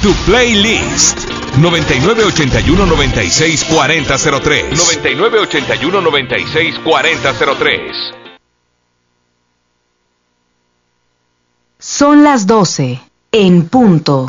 Tu playlist 9981-964003. 9981-964003. Son las 12 en punto.